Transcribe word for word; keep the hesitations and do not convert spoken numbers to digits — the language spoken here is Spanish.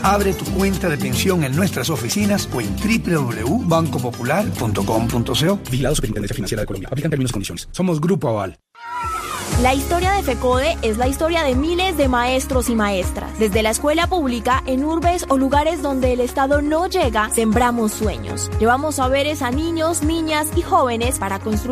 Abre tu cuenta de pensión en nuestras oficinas o en doble u doble u doble u punto banco popular punto com punto co. Vigilado Superintendencia Financiera de Colombia. Aplican términos y condiciones. Somos Grupo Aval. La historia de FECODE es la historia de miles de maestros y maestras. Desde la escuela pública, en urbes o lugares donde el Estado no llega, sembramos sueños. Llevamos saberes a niños, niñas y jóvenes para construir